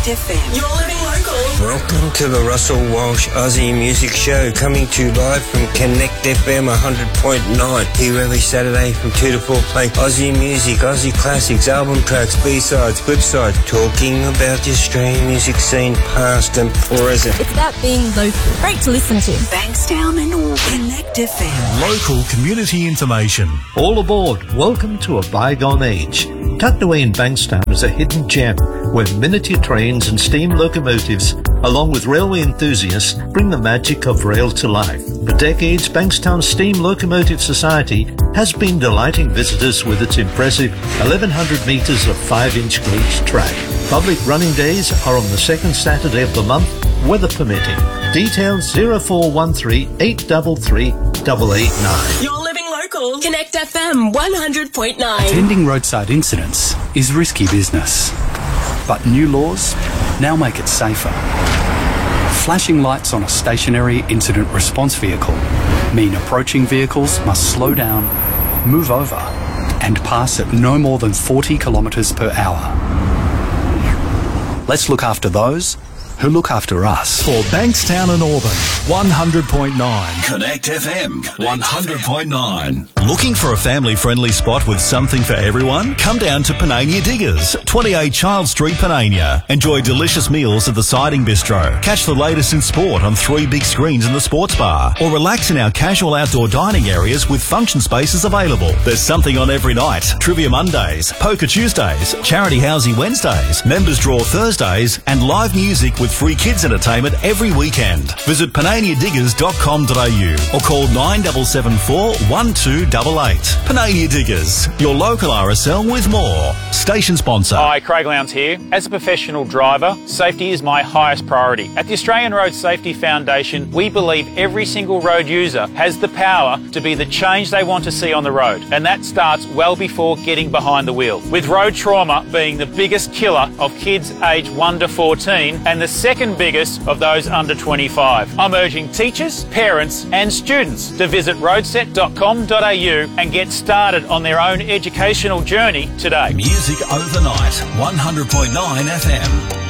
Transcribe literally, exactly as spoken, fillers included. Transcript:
Connect F M. You're living local. Welcome to the Russell Walsh Aussie Music Show, coming to you live from Connect F M one hundred point nine. Here every Saturday from two to four, playing Aussie music, Aussie classics, album tracks, B-sides, flip-sides, talking about the Australian music scene, past and present. It's about being local. Great to listen to. Bankstown and all. Connect F M. Local community information. All aboard. Welcome to a bygone age. Tucked away in Bankstown is a hidden gem where miniature trains and steam locomotives, along with railway enthusiasts, bring the magic of rail to life. For decades, Bankstown Steam Locomotive Society has been delighting visitors with its impressive eleven hundred metres of five inch gauge track. Public running days are on the second Saturday of the month, weather permitting. Details zero four one three, eight three three, eight eight nine. You're living local. Connect F M one hundred point nine. Attending roadside incidents is risky business, but new laws now make it safer. Flashing lights on a stationary incident response vehicle mean approaching vehicles must slow down, move over, and pass at no more than forty kilometres per hour. Let's look after those who look after us. For Bankstown and Auburn, one hundred point nine. Connect F M, one hundred point nine. Looking for a family-friendly spot with something for everyone? Come down to Panania Diggers, twenty-eight Child Street, Panania. Enjoy delicious meals at the Siding Bistro. Catch the latest in sport on three big screens in the sports bar. Or relax in our casual outdoor dining areas with function spaces available. There's something on every night. Trivia Mondays, Poker Tuesdays, Charity Housing Wednesdays, Members Draw Thursdays, and live music with free kids entertainment every weekend. Visit panania diggers dot com dot a u or call nine seven seven four, one two eight eight. Panania Diggers, your local R S L with more. Station sponsor. Hi, Craig Lowndes here. As a professional driver, safety is my highest priority. At the Australian Road Safety Foundation, we believe every single road user has the power to be the change they want to see on the road, and that starts well before getting behind the wheel. With road trauma being the biggest killer of kids aged one to fourteen and the second biggest of those under twenty-five. I'm urging teachers, parents and students to visit roadset dot com dot a u and get started on their own educational journey today. Music overnight, one hundred point nine F M.